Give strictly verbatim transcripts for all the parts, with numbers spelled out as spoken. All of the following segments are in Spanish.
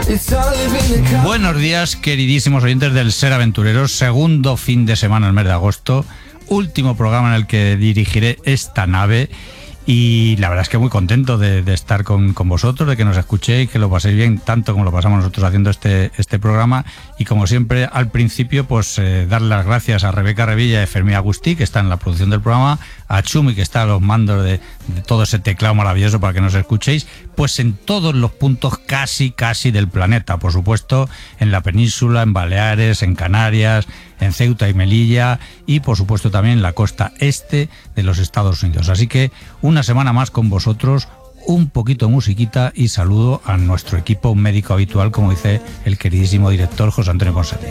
Buenos días, queridísimos oyentes del Ser Aventureros. Segundo fin de semana del mes de agosto. Último programa en el que dirigiré esta nave. Y la verdad es que muy contento de, de estar con, con vosotros, de que nos escuchéis, que lo paséis bien, tanto como lo pasamos nosotros haciendo este, este programa. Y como siempre, al principio, pues eh, dar las gracias a Rebeca Revilla y Fermín Agustí, que está en la producción del programa, a Chumi, que está a los mandos de, de todo ese teclado maravilloso para que nos escuchéis, pues en todos los puntos casi, casi del planeta. Por supuesto, en la península, en Baleares, en Canarias, en Ceuta y Melilla y por supuesto también en la costa este de los Estados Unidos. Así que una semana más con vosotros, un poquito de musiquita y saludo a nuestro equipo médico habitual, como dice el queridísimo director José Antonio Constantí.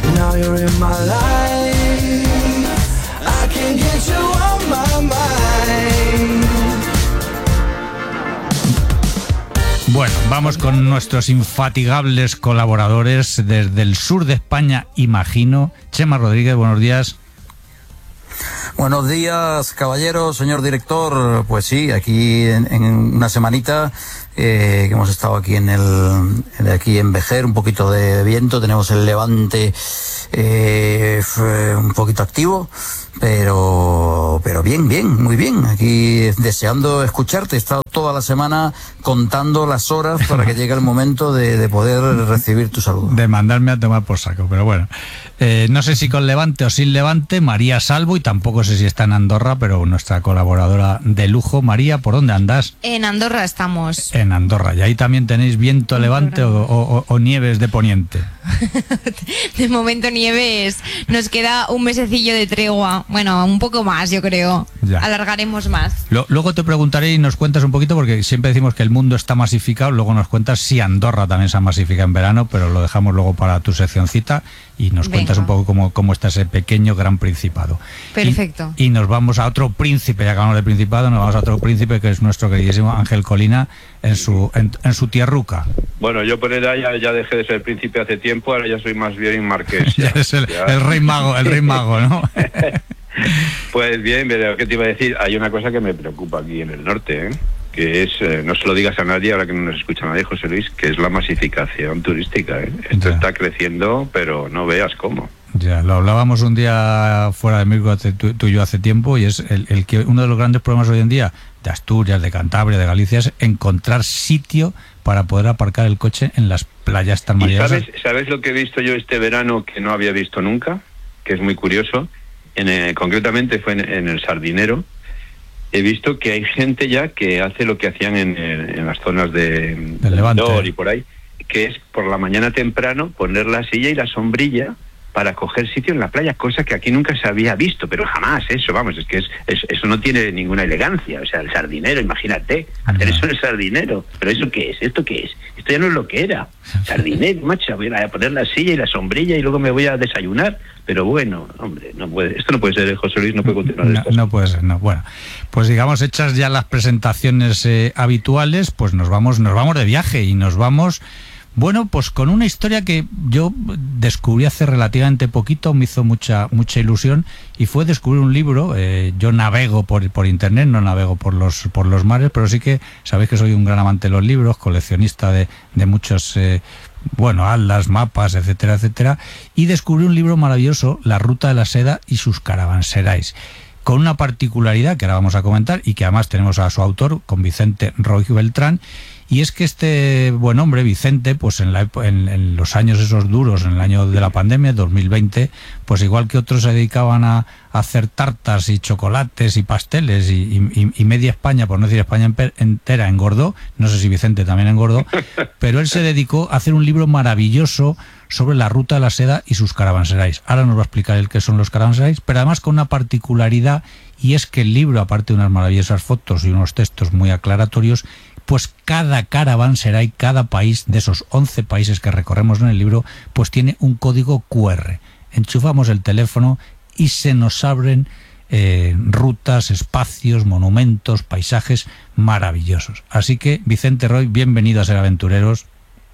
Bueno, vamos con nuestros infatigables colaboradores desde el sur de España, imagino. Chema Rodríguez, buenos días. Buenos días, caballeros, señor director. Pues sí, aquí en, en una semanita eh, que hemos estado aquí en el aquí en Vejer, un poquito de viento, tenemos el levante eh, un poquito activo, pero pero bien, bien, muy bien. Aquí deseando escucharte. He estado toda la semana contando las horas para que llegue el momento de, de poder recibir tu saludo. De mandarme a tomar por saco, pero bueno. Eh, no sé si con levante o sin levante, María Salvo, y tampoco sé si está en Andorra, pero nuestra colaboradora de lujo. María, ¿por dónde andas? En Andorra estamos. En Andorra. ¿Y ahí también tenéis viento levante o, o, o nieves de poniente? De momento nieves. Nos queda un mesecillo de tregua. Bueno, un poco más, yo creo. Ya. Alargaremos más. Lo, luego te preguntaré y nos cuentas un poquito, porque siempre decimos que el mundo está masificado. Luego nos cuentas si Andorra también se masifica en verano, pero lo dejamos luego para tu seccioncita y nos Venga. cuentas un poco cómo, cómo está ese pequeño gran principado. Perfecto. Y, y nos vamos a otro príncipe, ya acabamos de principado, nos vamos a otro príncipe que es nuestro queridísimo Ángel Colina en su en, en su tierruca. Bueno, yo por edad ya, ya dejé de ser príncipe hace tiempo, ahora ya soy más bien marqués. Ya, ya es el, ya. el rey mago, el rey mago, ¿no? Pues bien, pero ¿qué te iba a decir? Hay una cosa que me preocupa aquí en el norte, ¿eh? que es, eh, no se lo digas a nadie, ahora que no nos escucha nadie, José Luis, que es la masificación turística, ¿eh? Esto ya. está creciendo, pero no veas cómo. Ya, lo hablábamos un día fuera de micro tú, tú y yo hace tiempo, y es el, el que uno de los grandes problemas hoy en día de Asturias, de Cantabria, de Galicia, es encontrar sitio para poder aparcar el coche en las playas tan maravillosas. ¿Sabes, ¿Sabes lo que he visto yo este verano que no había visto nunca? Que es muy curioso. En, eh, concretamente fue en, en el Sardinero. He visto que hay gente ya que hace lo que hacían en, en, en las zonas de del Levante y por ahí, que es por la mañana temprano poner la silla y la sombrilla para coger sitio en la playa, cosa que aquí nunca se había visto, pero jamás eso, vamos, es que es, es eso no tiene ninguna elegancia, o sea, el Sardinero, imagínate, hacer eso en el Sardinero, pero ¿eso qué es? ¿Esto qué es? Esto ya no es lo que era, Sardinero, macho, voy a poner la silla y la sombrilla y luego me voy a desayunar, pero bueno, hombre, no puede, esto no puede ser, José Luis, no puede continuar. No, no puede ser, no, bueno, pues digamos, hechas ya las presentaciones eh, habituales, pues nos vamos, nos vamos de viaje y nos vamos... Bueno, pues con una historia que yo descubrí hace relativamente poquito, me hizo mucha mucha ilusión, y fue descubrir un libro. Eh, yo navego por por internet, no navego por los por los mares, pero sí que sabéis que soy un gran amante de los libros, coleccionista de, de muchos, eh, bueno, atlas, mapas, etcétera, etcétera, y descubrí un libro maravilloso, La Ruta de la Seda y sus caravanserais, con una particularidad que ahora vamos a comentar y que además tenemos a su autor, con Vicente Roig Beltrán. Y es que este buen hombre, Vicente, pues en, la, en, en los años esos duros, en el año de la pandemia, dos mil veinte, pues igual que otros se dedicaban a, a hacer tartas y chocolates y pasteles y, y, y media España, por no decir España entera, engordó. No sé si Vicente también engordó, pero él se dedicó a hacer un libro maravilloso sobre la ruta de la seda y sus caravanserais. Ahora nos va a explicar el qué son los caravanserais, pero además con una particularidad, y es que el libro, aparte de unas maravillosas fotos y unos textos muy aclaratorios, pues cada caravanserai, cada país de esos once países que recorremos en el libro, pues tiene un código cu erre. Enchufamos el teléfono y se nos abren eh, rutas, espacios, monumentos, paisajes maravillosos. Así que, Vicente Roig, bienvenido a Ser Aventureros.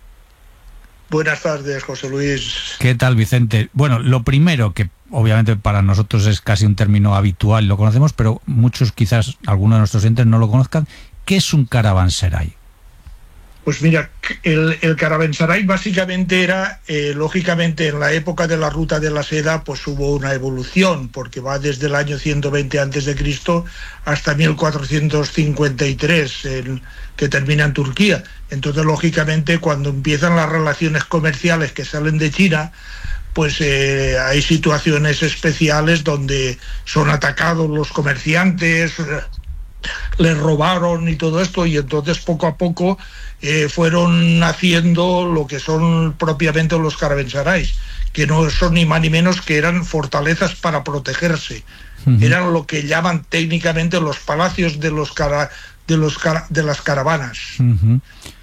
Buenas tardes, José Luis. ¿Qué tal, Vicente? Bueno, lo primero, que obviamente para nosotros es casi un término habitual, lo conocemos, pero muchos, quizás algunos de nuestros oyentes no lo conozcan. ¿Qué es un caravanserai? Pues mira, el, el caravanserai básicamente era, eh, lógicamente en la época de la Ruta de la Seda, pues hubo una evolución, porque va desde el año ciento veinte antes de Cristo hasta mil cuatrocientos cincuenta y tres, en, que termina en Turquía. Entonces, lógicamente, cuando empiezan las relaciones comerciales que salen de China, pues eh, hay situaciones especiales donde son atacados los comerciantes, les robaron y todo esto, y entonces poco a poco eh, fueron haciendo lo que son propiamente los caravanserais, que no son ni más ni menos que eran fortalezas para protegerse. Uh-huh. Eran lo que llaman técnicamente los palacios de los cara, de los cara, de las caravanas. Uh-huh.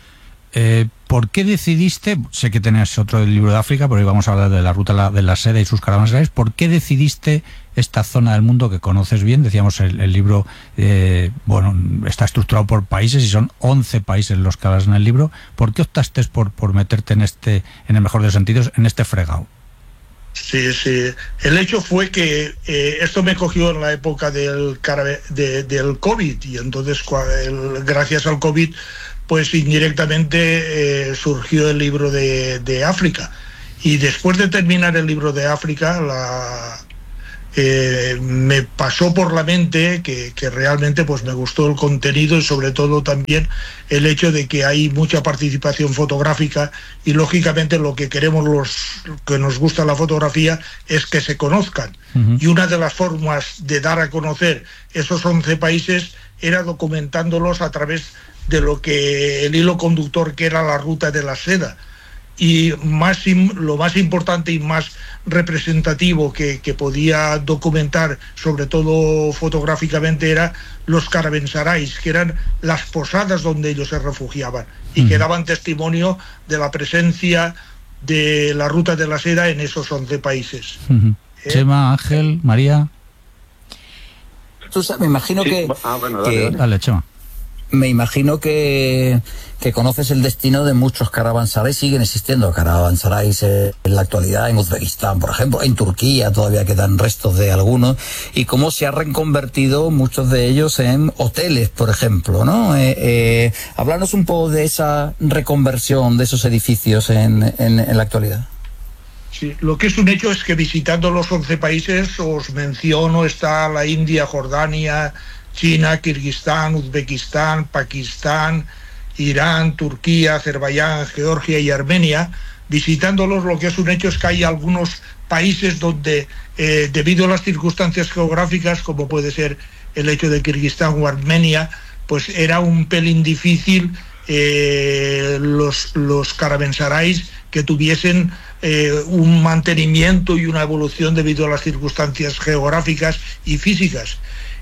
Eh, ¿Por qué decidiste, sé que tenías otro del libro de África, pero hoy vamos a hablar de la Ruta de la Seda y sus caravanserais, ¿por qué decidiste esta zona del mundo que conoces bien? Decíamos, el, el libro eh, bueno, está estructurado por países y son once países los que hablas en el libro. ¿Por qué optaste por, por meterte en este, en el mejor de los sentidos, en este fregado? Sí, sí. El hecho fue que eh, esto me cogió en la época del, de, del COVID, y entonces el, gracias al COVID pues indirectamente eh, surgió el libro de, de África. Y después de terminar el libro de África, la, eh, me pasó por la mente que, que realmente pues me gustó el contenido, y sobre todo también el hecho de que hay mucha participación fotográfica, y lógicamente lo que queremos los que nos gusta la fotografía es que se conozcan. Uh-huh. Y una de las formas de dar a conocer esos once países era documentándolos a través de lo que el hilo conductor que era la Ruta de la Seda. Y más, lo más importante y más representativo que, que podía documentar, sobre todo fotográficamente, era los caravanserais, que eran las posadas donde ellos se refugiaban, y uh-huh. que daban testimonio de la presencia de la Ruta de la Seda en esos once países. Uh-huh. ¿Eh? Chema, Ángel, María. Tú sabes, me imagino sí. que... Ah, bueno, dale, que... dale. Dale, Chema. Me imagino que, que conoces el destino de muchos caravanserais. Siguen existiendo caravanserais eh, en la actualidad, en Uzbekistán, por ejemplo, en Turquía todavía quedan restos de algunos, y cómo se han reconvertido muchos de ellos en hoteles, por ejemplo, ¿no? Eh, eh, háblanos un poco de esa reconversión de esos edificios en, en, en la actualidad. Sí, lo que es un hecho es que visitando los once países, os menciono, está la India, Jordania, China, Kirguistán, Uzbekistán, Pakistán, Irán, Turquía, Azerbaiyán, Georgia y Armenia. Visitándolos, lo que es un hecho es que hay algunos países donde, eh, debido a las circunstancias geográficas, como puede ser el hecho de Kirguistán o Armenia, pues era un pelín difícil eh, los, los caravanserais que tuviesen eh, un mantenimiento y una evolución debido a las circunstancias geográficas y físicas.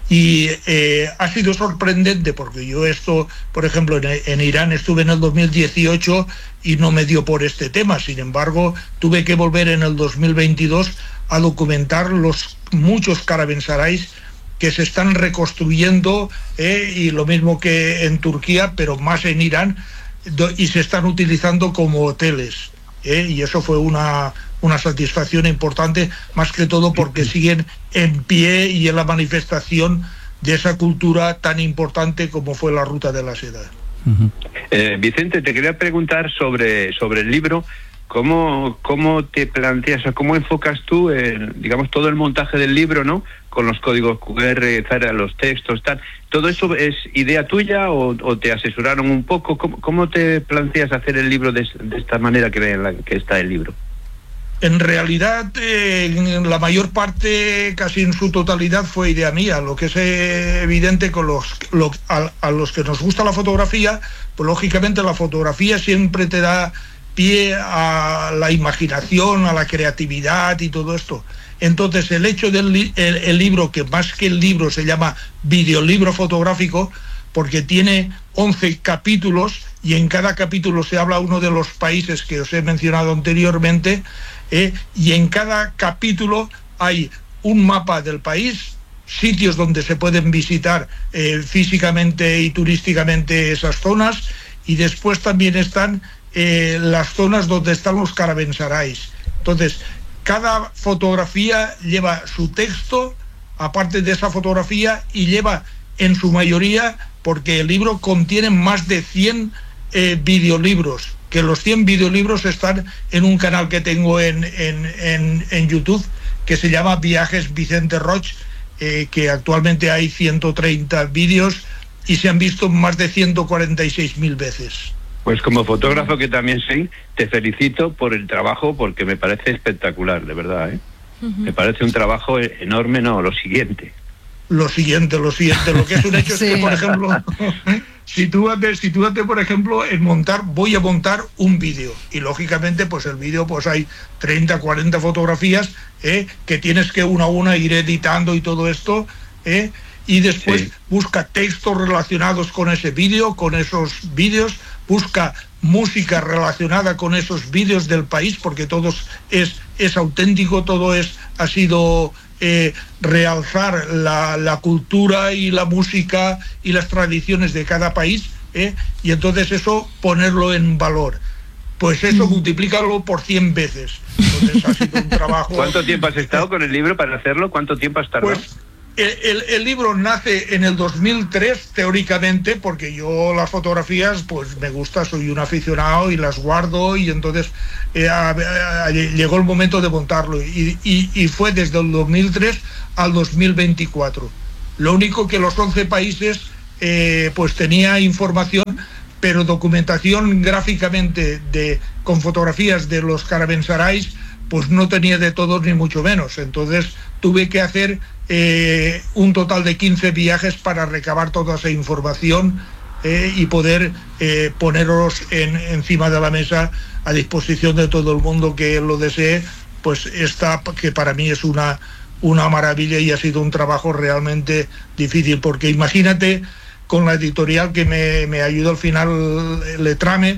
Y eh, ha sido sorprendente, porque yo esto, por ejemplo, en, en Irán estuve en el dos mil dieciocho y no me dio por este tema. Sin embargo, tuve que volver en el dos mil veintidós a documentar los muchos caravanserais que se están reconstruyendo, eh, y lo mismo que en Turquía, pero más en Irán, do, y se están utilizando como hoteles. Eh, y eso fue una... una satisfacción importante, más que todo porque siguen en pie y en la manifestación de esa cultura tan importante como fue la Ruta de la Seda. Uh-huh. Eh, Vicente, te quería preguntar sobre, sobre el libro. ¿Cómo, cómo te planteas, o cómo enfocas tú, el, digamos, todo el montaje del libro, ¿no? Con los códigos cu erre, los textos, tal. ¿Todo eso es idea tuya o, o te asesoraron un poco? ¿Cómo, cómo te planteas hacer el libro de, de esta manera que, la, que está el libro? En realidad, eh, la mayor parte, casi en su totalidad, fue idea mía. Lo que es eh, evidente con los, lo, a, a los que nos gusta la fotografía, pues lógicamente la fotografía siempre te da pie a la imaginación, a la creatividad y todo esto. Entonces, el hecho del el, el libro, que más que el libro se llama videolibro fotográfico, porque tiene once capítulos, y en cada capítulo se habla uno de los países que os he mencionado anteriormente, eh, y en cada capítulo hay un mapa del país, sitios donde se pueden visitar eh, físicamente y turísticamente esas zonas, y después también están eh, las zonas donde están los caravanserais. Entonces, cada fotografía lleva su texto, aparte de esa fotografía, y lleva en su mayoría, porque el libro contiene más de cien eh, videolibros, que los cien videolibros están en un canal que tengo en, en, en, en YouTube, que se llama Viajes Vicente Roig, eh, que actualmente hay ciento treinta vídeos y se han visto más de ciento cuarenta y seis mil veces. Pues como fotógrafo que también soy, te felicito por el trabajo, porque me parece espectacular, de verdad, ¿eh? Uh-huh. Me parece un trabajo enorme, no, lo siguiente. Lo siguiente, lo siguiente, lo que es un hecho sí. Es que, por ejemplo, sitúate, sitúate, por ejemplo, en montar, voy a montar un vídeo, y lógicamente, pues el vídeo, pues hay treinta, cuarenta fotografías, ¿eh? Que tienes que una a una ir editando y todo esto, ¿eh? Y después sí. busca textos relacionados con ese vídeo, con esos vídeos, busca música relacionada con esos vídeos del país, porque todo es, es auténtico, todo es, ha sido eh, realzar la, la cultura y la música y las tradiciones de cada país, ¿eh? Y entonces eso ponerlo en valor. Pues eso, multiplícalo por cien veces. Entonces ha sido un trabajo... ¿Cuánto tiempo has estado con el libro para hacerlo? ¿Cuánto tiempo has tardado? Pues, El, el, el libro nace en el dos mil tres, teóricamente, porque yo las fotografías, pues me gusta, soy un aficionado y las guardo, y entonces eh, a, a, a, llegó el momento de montarlo, y, y, y fue desde el dos mil tres al dos mil veinticuatro. Lo único que los once países, eh, pues tenía información, pero documentación gráficamente de, con fotografías de los caravanserais, pues no tenía de todos ni mucho menos. Entonces tuve que hacer eh, un total de quince viajes para recabar toda esa información eh, y poder eh, ponerlos en, encima de la mesa a disposición de todo el mundo que lo desee. Pues esta, que para mí es una, una maravilla, y ha sido un trabajo realmente difícil, porque imagínate, con la editorial que me, me ayudó al final, Letrame,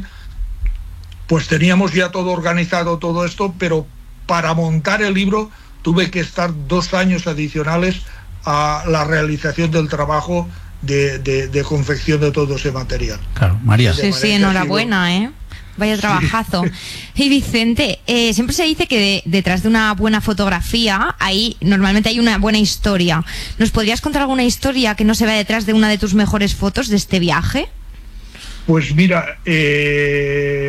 pues teníamos ya todo organizado, todo esto, pero para montar el libro tuve que estar dos años adicionales a la realización del trabajo de, de, de confección de todo ese material. Claro, María. Sí, sí, enhorabuena, sido... ¿eh? Vaya trabajazo. Sí. Y Vicente, eh, siempre se dice que de, detrás de una buena fotografía, ahí normalmente hay una buena historia. ¿Nos podrías contar alguna historia que no se vea detrás de una de tus mejores fotos de este viaje? Pues mira, eh,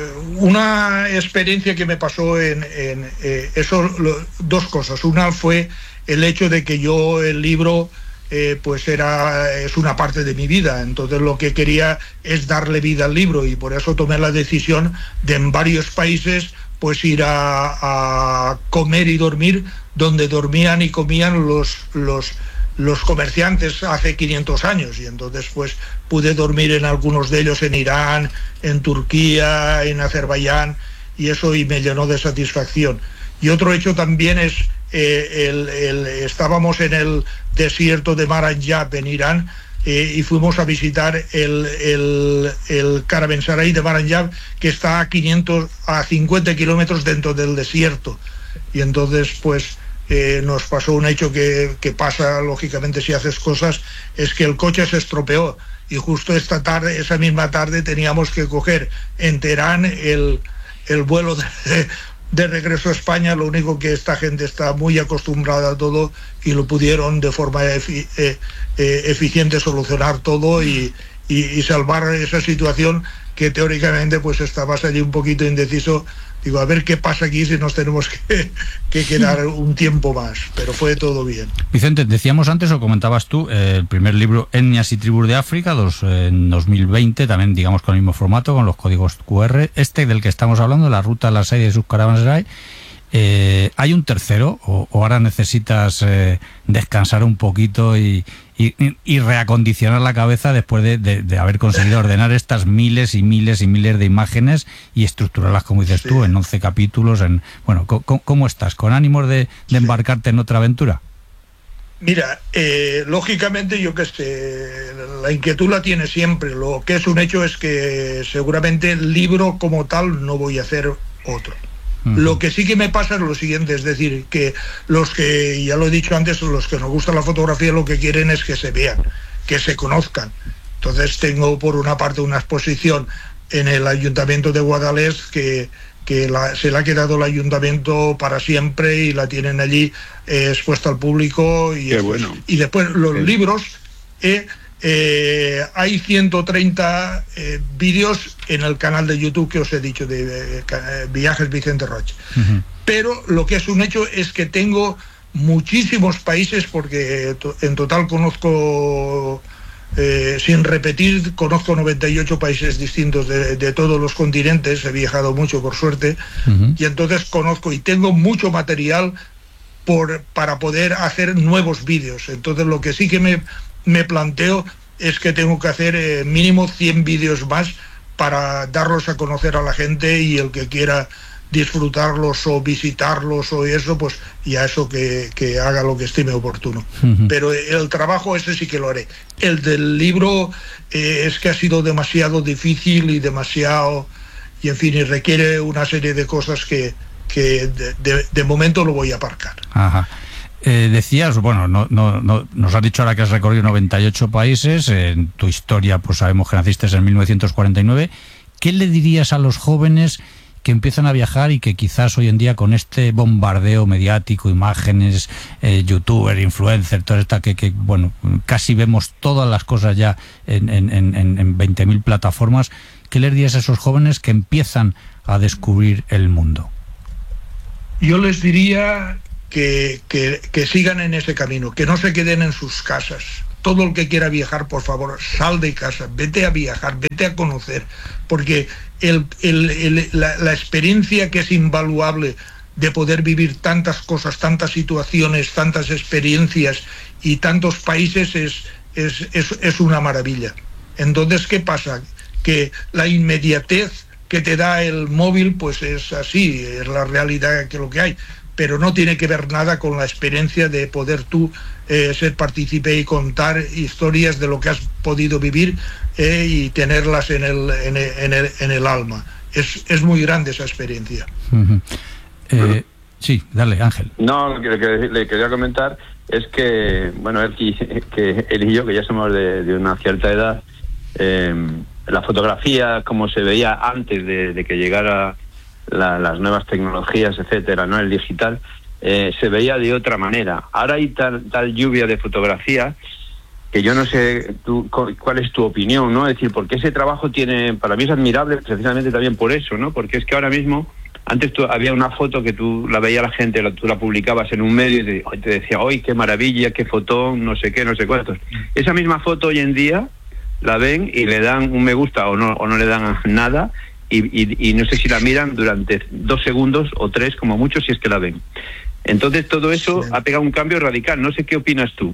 una experiencia que me pasó en, en eh, eso, lo, dos cosas. Una fue el hecho de que yo el libro eh, pues era es una parte de mi vida, entonces lo que quería es darle vida al libro, y por eso tomé la decisión de en varios países pues ir a, a comer y dormir donde dormían y comían los los los comerciantes hace quinientos años, y entonces pues pude dormir en algunos de ellos, en Irán, en Turquía, en Azerbaiyán, y eso y me llenó de satisfacción. Y otro hecho también es, eh, el, el, estábamos en el desierto de Maranjab en Irán, eh, y fuimos a visitar el, el, el caravanserai de Maranjab, que está a quinientos, a cincuenta kilómetros dentro del desierto, y entonces pues Eh, nos pasó un hecho que, que pasa lógicamente si haces cosas, es que el coche se estropeó, y justo esta tarde, esa misma tarde, teníamos que coger en Teherán el, el vuelo de, de regreso a España. Lo único que esta gente está muy acostumbrada a todo, y lo pudieron de forma efi, eh, eh, eficiente solucionar todo y, y, y salvar esa situación que teóricamente pues estabas allí un poquito indeciso. Digo, a ver qué pasa aquí si nos tenemos que, que quedar un tiempo más, pero fue todo bien. Vicente, decíamos antes, o comentabas tú, eh, el primer libro, Etnias y Tribus de África, dos, eh, en dos mil veinte, también digamos con el mismo formato, con los códigos cu erre. Este del que estamos hablando, La Ruta a la Serie de sus Caravanserai, eh, ¿hay un tercero o, o ahora necesitas eh, descansar un poquito y, y, y reacondicionar la cabeza después de, de, de haber conseguido ordenar estas miles y miles y miles de imágenes y estructurarlas, como dices sí. tú, en once capítulos? En bueno, ¿cómo, cómo estás? ¿Con ánimos de, de embarcarte en otra aventura? Mira, eh, lógicamente yo que sé, la inquietud la tiene siempre. Lo que es un hecho es que seguramente el libro como tal no voy a hacer otro. Lo que sí que me pasa es lo siguiente, es decir, que los que, ya lo he dicho antes, los que nos gusta la fotografía lo que quieren es que se vean, que se conozcan. Entonces tengo por una parte una exposición en el Ayuntamiento de Guadalest que, que la, se la ha quedado el Ayuntamiento para siempre, y la tienen allí eh, expuesta al público. Y, Qué bueno. y después los sí. libros, eh, Eh, hay ciento treinta eh, vídeos en el canal de YouTube que os he dicho de, de, de Viajes Vicente Roig. Uh-huh. Pero lo que es un hecho es que tengo muchísimos países, porque en total conozco, eh, sin repetir, conozco noventa y ocho países distintos de, de todos los continentes. He viajado mucho, por suerte. Uh-huh. Y entonces conozco y tengo mucho material por, para poder hacer nuevos vídeos. Entonces lo que sí que me me planteo es que tengo que hacer eh, mínimo cien vídeos más para darlos a conocer a la gente, y el que quiera disfrutarlos o visitarlos o eso, pues ya eso que, que haga lo que estime oportuno. Uh-huh. Pero el trabajo ese sí que lo haré. El del libro eh, es que ha sido demasiado difícil y demasiado, y en fin, y requiere una serie de cosas que, que de, de, de momento lo voy a aparcar. Ajá. Eh, decías, bueno, no, no, no, nos has dicho ahora que has recorrido noventa y ocho países, en tu historia pues sabemos que naciste en mil novecientos cuarenta y nueve. ¿Qué le dirías a los jóvenes que empiezan a viajar y que quizás hoy en día, con este bombardeo mediático, imágenes, eh, youtuber, influencer, toda esta que, que, bueno, casi vemos todas las cosas ya en, en, en, en veinte mil plataformas, qué les dirías a esos jóvenes que empiezan a descubrir el mundo? Yo les diría Que, que, que sigan en ese camino, que no se queden en sus casas. Todo el que quiera viajar, por favor, sal de casa, vete a viajar, vete a conocer, porque el, el, el, la, la experiencia que es invaluable de poder vivir tantas cosas, tantas situaciones, tantas experiencias y tantos países es, es, es, es una maravilla. Entonces, ¿qué pasa? Que la inmediatez que te da el móvil, pues es así, es la realidad que lo que hay, pero no tiene que ver nada con la experiencia de poder tú eh, ser partícipe y contar historias de lo que has podido vivir eh, y tenerlas en el, en el, en el, en el alma. Es, es muy grande esa experiencia. Uh-huh. eh, sí, dale, Ángel. No, lo que, lo que le quería comentar es que, bueno, él, que él y yo, que ya somos de, de una cierta edad, eh, la fotografía como se veía antes de, de que llegara La, las nuevas tecnologías, etcétera, ¿no? El digital, eh, se veía de otra manera. Ahora hay tal, tal lluvia de fotografía que yo no sé tú, cuál es tu opinión, ¿no? Es decir, porque ese trabajo tiene, para mí es admirable precisamente también por eso, ¿no? Porque es que ahora mismo, antes tú, había una foto que tú la veía la gente, la, tú la publicabas en un medio y te, te decía, ¡ay, qué maravilla, qué fotón, no sé qué, no sé cuántos! Esa misma foto hoy en día la ven y le dan un me gusta o no, o no le dan nada. Y, y, y no sé si la miran durante dos segundos o tres, como mucho, si es que la ven. Entonces todo eso sí ha pegado un cambio radical. No sé qué opinas tú.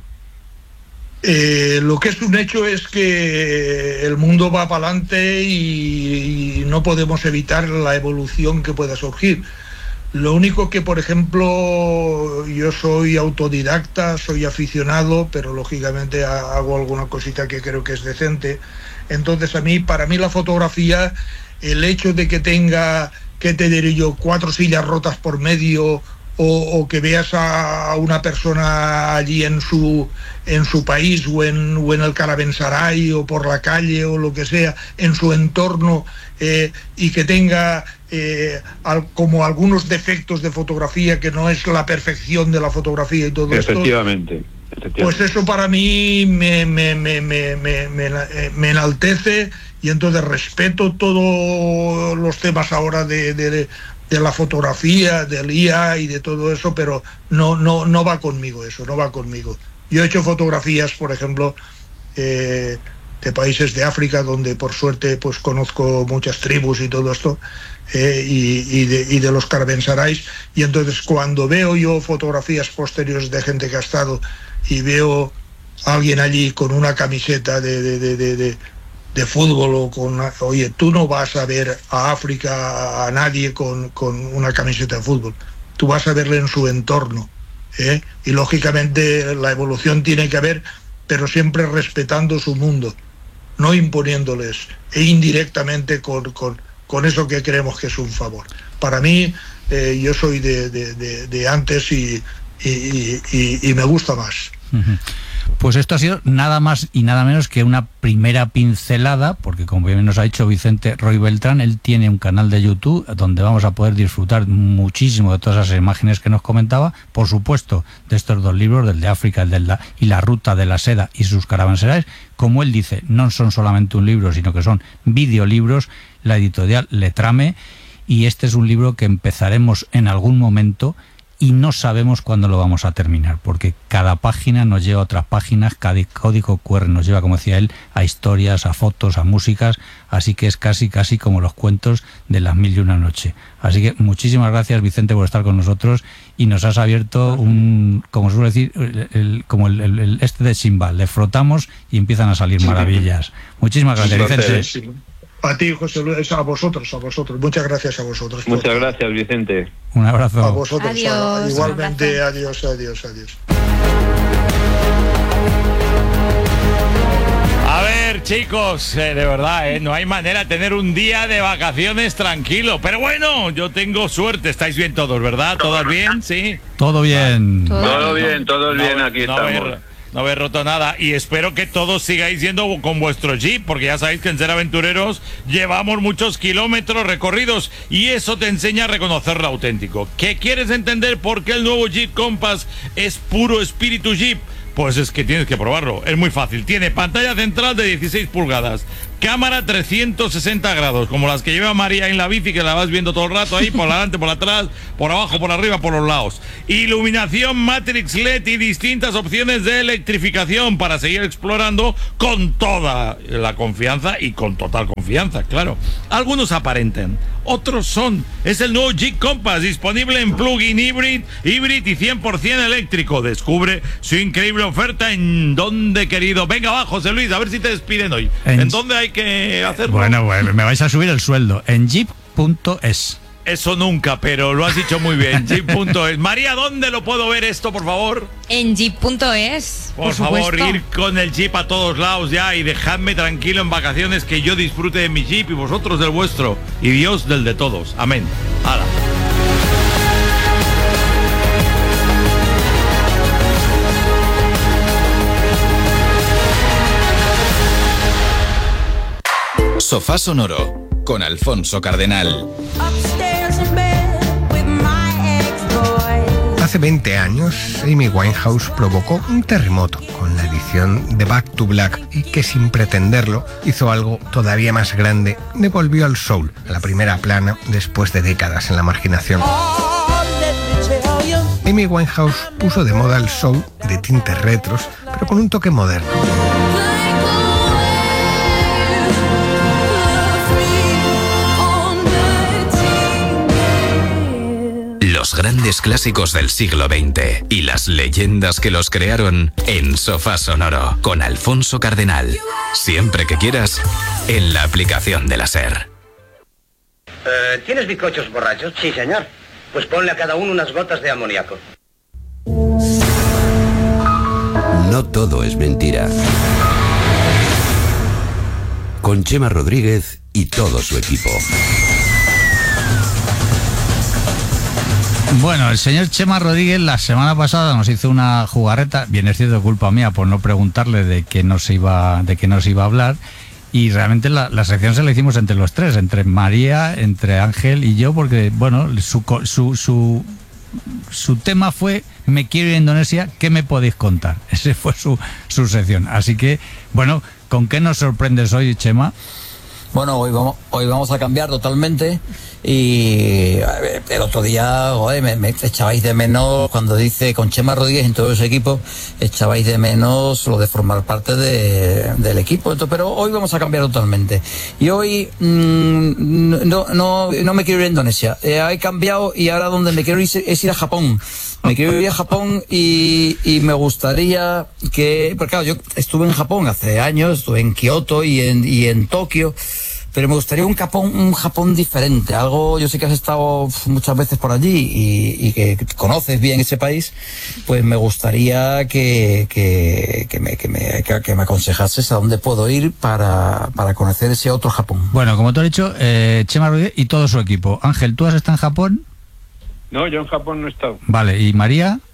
Eh, lo que es un hecho es que el mundo va para adelante y, y no podemos evitar la evolución que pueda surgir. Lo único que, por ejemplo, yo soy autodidacta, soy aficionado, pero lógicamente hago alguna cosita que creo que es decente. Entonces a mí, para mí la fotografía, el hecho de que tenga, que te diré yo, cuatro sillas rotas por medio, o, o que veas a una persona allí en su en su país o en, o en el caravanserai o por la calle o lo que sea, en su entorno, eh, y que tenga eh, al, como algunos defectos de fotografía, que no es la perfección de la fotografía y todo esto. Efectivamente. Pues eso para mí me, me, me, me, me, me, me enaltece, y entonces respeto todos los temas ahora de, de, de la fotografía, del I A y de todo eso, pero no, no, no va conmigo eso, no va conmigo. Yo he hecho fotografías, por ejemplo, eh, de países de África, donde por suerte pues conozco muchas tribus y todo esto, eh, y, y, de, y de los caravanserais, y entonces cuando veo yo fotografías posteriores de gente que ha estado y veo a alguien allí con una camiseta de, de, de, de, de, de fútbol, o con una, oye, tú no vas a ver a África a nadie con, con una camiseta de fútbol, tú vas a verle en su entorno, ¿eh? Y lógicamente la evolución tiene que haber, pero siempre respetando su mundo, no imponiéndoles, e indirectamente con, con, con eso que creemos que es un favor. Para mí, eh, yo soy de, de, de, de antes y, y, y, y me gusta más. Uh-huh. Pues esto ha sido nada más y nada menos que una primera pincelada, porque como bien nos ha dicho Vicente Roy Beltrán, él tiene un canal de YouTube donde vamos a poder disfrutar muchísimo de todas esas imágenes que nos comentaba, por supuesto, de estos dos libros, del de África el de la, y la ruta de la seda y sus caravanserais. Como él dice, no son solamente un libro, sino que son videolibros, la editorial Letrame, y este es un libro que empezaremos en algún momento y no sabemos cuándo lo vamos a terminar, porque cada página nos lleva a otras páginas, cada código cu erre nos lleva, como decía él, a historias, a fotos, a músicas, así que es casi, casi como los cuentos de las mil y una noche. Así que muchísimas gracias, Vicente, por estar con nosotros, y nos has abierto un, como suelo decir, el, el, como el, el, el este de Simba, le frotamos y empiezan a salir maravillas. Muchísimas gracias, Vicente. Sí. A ti, José Luis, a vosotros, a vosotros. Muchas gracias a vosotros. Muchas gracias, Vicente. Un abrazo. A vosotros. Adiós, igualmente, adiós, adiós, adiós. A ver, chicos, eh, de verdad, eh, no hay manera de tener un día de vacaciones tranquilo. Pero bueno, yo tengo suerte. Estáis bien todos, ¿verdad? ¿Todos bien? ¿Sí? Todo bien. Todo, Todo bien, todo No, bien, aquí no estamos. haber- no haber roto nada, y espero que todos sigáis yendo con vuestro Jeep, porque ya sabéis que en Ser Aventureros llevamos muchos kilómetros recorridos y eso te enseña a reconocer lo auténtico. ¿Qué quieres entender por qué el nuevo Jeep Compass es puro espíritu Jeep? Pues es que tienes que probarlo, es muy fácil. Tiene pantalla central de dieciséis pulgadas, cámara trescientos sesenta grados, como las que lleva María en la bici, que la vas viendo todo el rato ahí, por adelante, por atrás, por abajo, por arriba, por los lados. Iluminación Matrix L E D y distintas opciones de electrificación para seguir explorando con toda la confianza y con total confianza, claro. Algunos aparentan, otros son. Es el nuevo Jeep Compass, disponible en plug-in hybrid, hybrid y cien por ciento eléctrico. Descubre su increíble oferta en dónde, querido. Venga, va, José Luis, a ver si te despiden hoy. ¿En, ¿En dónde hay que hacerlo? Bueno, bueno, me vais a subir el sueldo. En jeep punto es. Eso nunca, pero lo has dicho muy bien. Jeep punto es. María, ¿dónde lo puedo ver esto, por favor? En jeep punto es. Por, por favor, supuesto. ir con el Jeep a todos lados ya y dejadme tranquilo en vacaciones, que yo disfrute de mi Jeep y vosotros del vuestro. Y Dios del de todos. Amén. ¡Hala! Sofá Sonoro con Alfonso Cardenal. Hace veinte años, Amy Winehouse provocó un terremoto con la edición de Back to Black y que, sin pretenderlo, hizo algo todavía más grande: devolvió al soul a la primera plana después de décadas en la marginación. Amy Winehouse puso de moda el soul de tintes retros, pero con un toque moderno. Los grandes clásicos del siglo veinte y las leyendas que los crearon en Sofá Sonoro con Alfonso Cardenal. Siempre que quieras, en la aplicación de la SER. Eh, ¿Tienes bizcochos borrachos? Sí, señor. Pues ponle a cada uno unas gotas de amoníaco. No todo es mentira. Con Chema Rodríguez y todo su equipo. Bueno, el señor Chema Rodríguez la semana pasada nos hizo una jugarreta, bien es cierto, culpa mía por no preguntarle de qué nos iba, de qué nos iba a hablar, y realmente la, la sección se la hicimos entre los tres, entre María, entre Ángel y yo, porque bueno, su su su, su tema fue me quiero ir a Indonesia, ¿qué me podéis contar? Ese fue su, su sección. Así que, bueno, ¿con qué nos sorprendes hoy, Chema? Bueno, hoy vamos, hoy vamos a cambiar totalmente y el otro día, joder, me, me echabais de menos cuando dice con Chema Rodríguez en todo ese equipo, echabais de menos lo de formar parte de, del equipo. Entonces, pero hoy vamos a cambiar totalmente. Y hoy mmm, no, no, no me quiero ir a Indonesia. Eh, he cambiado y ahora donde me quiero ir es ir a Japón. Me quiero ir a Japón y, y me gustaría que, porque claro, yo estuve en Japón hace años, estuve en Kioto y en, y en Tokio, pero me gustaría un Japón, un Japón diferente, algo, yo sé que has estado muchas veces por allí y, y que conoces bien ese país, pues me gustaría que, que, que, me, que, me, que, que me aconsejases a dónde puedo ir para, para conocer ese otro Japón. Bueno, como te he dicho, eh, Chema Rodríguez y todo su equipo. Ángel, ¿tú has estado en Japón? No, yo en Japón no he estado. Vale, ¿y María?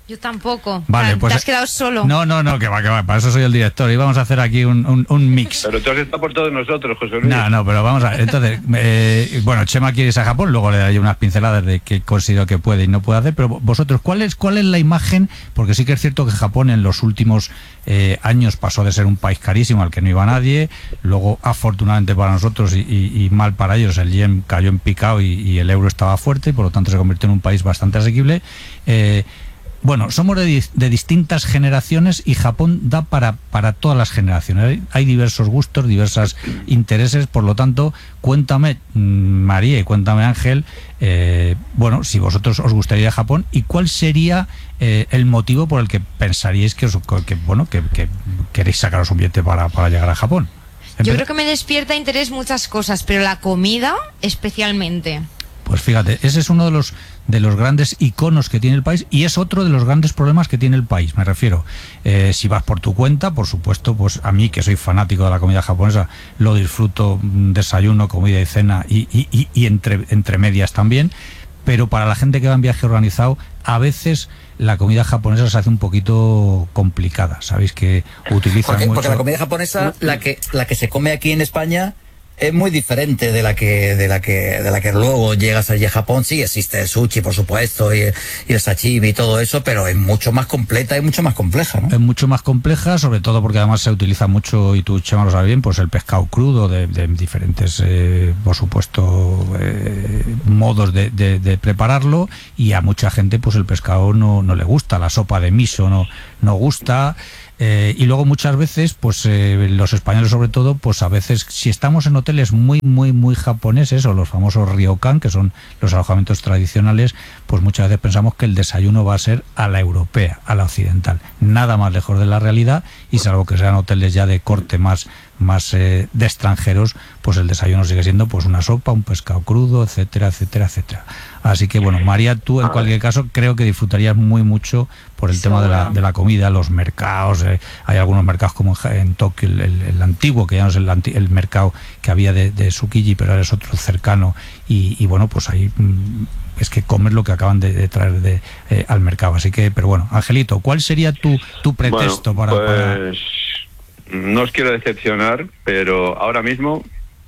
Yo tampoco. Vale, Te pues has quedado solo. No, no, no, que va, que va, para eso soy el director y vamos a hacer aquí un, un, un mix. Pero tú has estado por todos nosotros, José Luis. No, no, pero vamos a ver. Entonces, eh, bueno, Chema quiere irse a Japón, luego le daré unas pinceladas de qué considero que puede y no puede hacer, pero vosotros, ¿cuál es, cuál es la imagen? Porque sí que es cierto que Japón en los últimos eh, años pasó de ser un país carísimo al que no iba nadie, luego afortunadamente para nosotros y, y, y mal para ellos, el yen cayó en picado y, y el euro estaba fuerte y por lo tanto se convirtió en un país bastante asequible. Eh, Bueno, somos de, de distintas generaciones y Japón da para, para todas las generaciones. Hay, hay diversos gustos, diversos intereses, por lo tanto, cuéntame, María, y cuéntame, Ángel, eh, bueno, si vosotros os gustaría ir a Japón y cuál sería eh, el motivo por el que pensaríais que, os, que bueno, que, que queréis sacaros un billete para, para llegar a Japón. Yo creo que me despierta interés muchas cosas, pero la comida especialmente. Pues fíjate, ese es uno de los de los grandes iconos que tiene el país y es otro de los grandes problemas que tiene el país, me refiero. Eh, si vas por tu cuenta, por supuesto, pues a mí, que soy fanático de la comida japonesa, lo disfruto, desayuno, comida y cena y, y, y, y entre, entre medias también, pero para la gente que va en viaje organizado, a veces la comida japonesa se hace un poquito complicada, ¿sabéis? Que utilizan porque, mucho... porque la comida japonesa, la que, la que se come aquí en España, es muy diferente de la que de la que de la que luego llegas allí a Japón. Sí, existe el sushi, por supuesto, y, y el sashimi y todo eso, pero es mucho más completa y mucho más compleja, ¿no? Es mucho más compleja, sobre todo porque además se utiliza mucho, y tú, Chema, lo sabes bien, pues el pescado crudo de, de diferentes, eh, por supuesto, eh, modos de, de, de prepararlo, y a mucha gente pues el pescado no, no le gusta, la sopa de miso no, no gusta. Eh, y luego muchas veces, pues eh, los españoles sobre todo, pues a veces si estamos en hoteles muy, muy, muy japoneses o los famosos ryokan, que son los alojamientos tradicionales, pues muchas veces pensamos que el desayuno va a ser a la europea, a la occidental. Nada más lejos de la realidad, y salvo que sean hoteles ya de corte más, más eh, de extranjeros, pues el desayuno sigue siendo pues una sopa, un pescado crudo, etcétera, etcétera, etcétera. Así que bueno, María, tú en cualquier caso creo que disfrutarías muy mucho por el sí, tema de la, de la comida, los mercados. Eh, hay algunos mercados como en, en Tokio, el, el, el antiguo, que ya no es el, anti, el mercado que había de, de Tsukiji, pero ahora es otro cercano, y, y bueno, pues ahí mmm, es que comes lo que acaban de, de traer de, eh, al mercado. Así que, pero bueno, Angelito, ¿cuál sería tu, tu pretexto bueno, para, pues, para...? No os quiero decepcionar, pero ahora mismo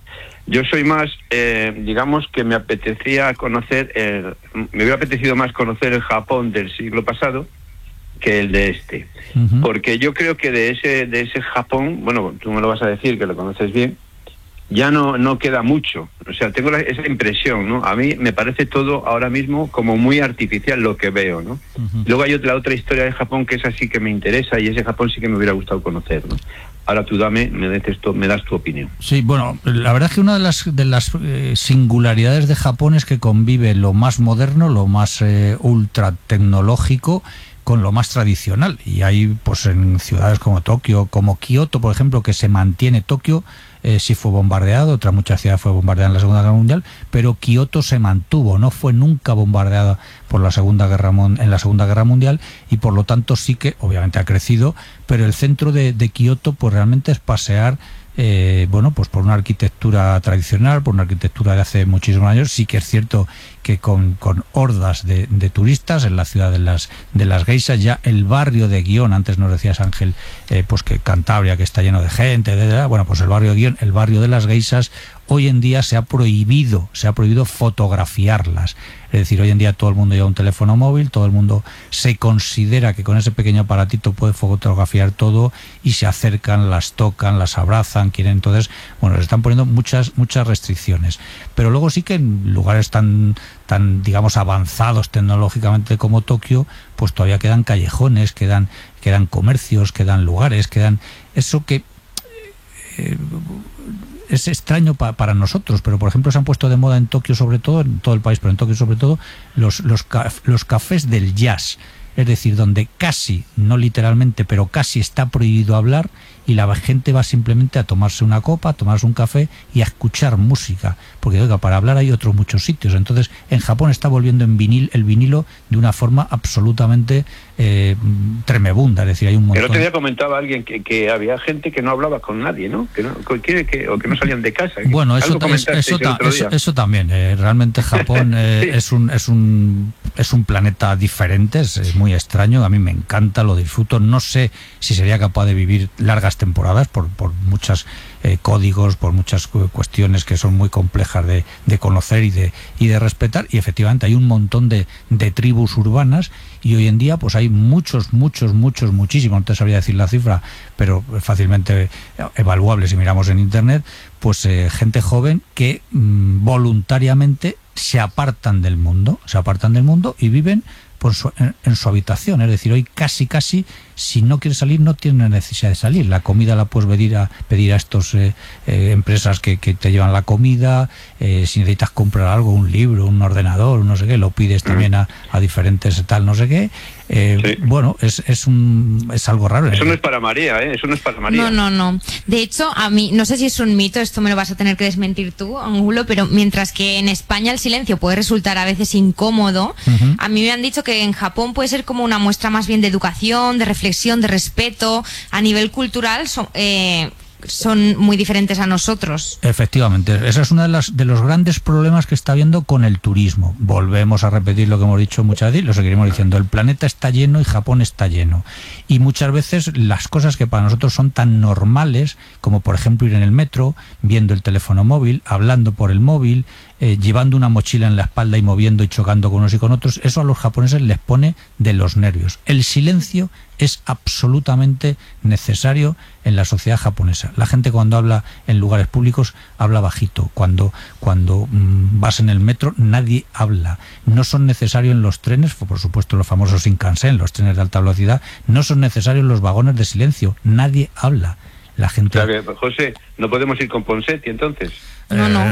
yo soy más, eh, digamos que me apetecía conocer, el, me hubiera apetecido más conocer el Japón del siglo pasado que el de este. Uh-huh. Porque yo creo que de ese de ese Japón, bueno, tú me lo vas a decir, que lo conoces bien, ya no no queda mucho. O sea, tengo la, esa impresión, ¿no? A mí me parece todo ahora mismo como muy artificial lo que veo, ¿no? Uh-huh. Luego hay otra otra historia de Japón que es así que me interesa, y ese Japón sí que me hubiera gustado conocer, ¿no? Ahora tú dame, me, esto, me das tu opinión. Sí, bueno, la verdad es que una de las de las eh, singularidades de Japón es que convive lo más moderno, lo más eh, ultra tecnológico con lo más tradicional. Y hay pues en ciudades como Tokio, como Kioto, por ejemplo, que se mantiene. Tokio eh, sí fue bombardeado, otras muchas ciudades fue bombardeada en la Segunda Guerra Mundial, pero Kioto se mantuvo, no fue nunca bombardeada por la Segunda Guerra en la Segunda Guerra Mundial, y por lo tanto sí que obviamente ha crecido, pero el centro de, de Kioto pues realmente es pasear eh, bueno, pues por una arquitectura tradicional, por una arquitectura de hace muchísimos años. Sí que es cierto que con, con hordas de, de turistas en la ciudad de las de las geishas, ya el barrio de Gion, antes nos decías, Ángel, eh, pues que Cantabria, que está lleno de gente, de, de, bueno, pues el barrio de Gion, el barrio de las geishas, hoy en día se ha prohibido, se ha prohibido fotografiarlas. Es decir, hoy en día todo el mundo lleva un teléfono móvil, todo el mundo se considera que con ese pequeño aparatito puede fotografiar todo, y se acercan, las tocan, las abrazan, quieren. Entonces, bueno, les están poniendo muchas muchas restricciones. Pero luego sí que en lugares tan tan digamos avanzados tecnológicamente como Tokio, pues todavía quedan callejones, quedan quedan comercios, quedan lugares, quedan eso que eh, es extraño pa, para nosotros, pero por ejemplo se han puesto de moda en Tokio, sobre todo, en todo el país, pero en Tokio sobre todo, los, los, los cafés del jazz. Es decir, donde casi, no literalmente, pero casi está prohibido hablar, y la gente va simplemente a tomarse una copa, a tomarse un café y a escuchar música, porque oiga, para hablar hay otros muchos sitios. Entonces en Japón está volviendo en vinil, el vinilo de una forma absolutamente eh, tremebunda, es decir, hay un montón. El otro día comentaba alguien que, que había gente que no hablaba con nadie, ¿no? Que no, que, que, o que no salían de casa. Bueno, eso, es, eso, ta, eso, eso también. Eh, realmente Japón eh, sí. es un es un es un planeta diferente, es, es muy extraño. A mí me encanta, lo disfruto. No sé si sería capaz de vivir largas temporadas por por muchas eh, códigos, por muchas cuestiones que son muy complejas de, de conocer y de y de respetar. Y efectivamente hay un montón de, de tribus urbanas. Y hoy en día pues hay muchos, muchos, muchos, muchísimos, no te sabría decir la cifra, pero fácilmente evaluable si miramos en internet, pues eh, gente joven que mmm, voluntariamente se apartan del mundo, se apartan del mundo y viven por su, en, en su habitación. Es decir, hoy casi, casi, si no quieres salir, no tienes necesidad de salir. La comida la puedes pedir a pedir a estos eh, eh, empresas que, que te llevan la comida. Eh, si necesitas comprar algo, un libro, un ordenador, un no sé qué, lo pides también a, a diferentes tal no sé qué. Eh, sí. Bueno, es, es un es algo raro. Eso no es para María, ¿eh? Eso no es para María. No, no, no. De hecho, a mí, no sé si es un mito, esto me lo vas a tener que desmentir tú, Angulo, pero mientras que en España el silencio puede resultar a veces incómodo, uh-huh. a mí me han dicho que en Japón puede ser como una muestra más bien de educación, de reflexión, de respeto. A nivel cultural, son, eh, son muy diferentes a nosotros. Efectivamente, ese es uno de, las, de los grandes problemas que está habiendo con el turismo. Volvemos a repetir lo que hemos dicho muchas veces, lo seguiremos diciendo. El planeta está lleno y Japón está lleno. Y muchas veces las cosas que para nosotros son tan normales, como por ejemplo ir en el metro, viendo el teléfono móvil, hablando por el móvil, eh, llevando una mochila en la espalda y moviendo y chocando con unos y con otros, eso a los japoneses les pone de los nervios. El silencio es absolutamente necesario en la sociedad japonesa. La gente cuando habla en lugares públicos habla bajito. Cuando, cuando mmm, vas en el metro nadie habla. No son necesarios en los trenes, por supuesto los famosos Shinkansen, los trenes de alta velocidad, no son necesarios los vagones de silencio. Nadie habla. La gente... O sea que, José, ¿no podemos ir con Ponseti entonces? No, no.